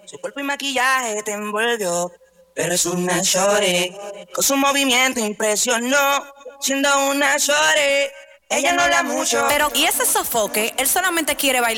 Su cuerpo y maquillaje te envolvió, pero es una shorty. Con su movimiento impresionó, siendo una shorty. Ella no habla mucho, Pero, ¿y ese sofoque? Él solamente quiere bailar.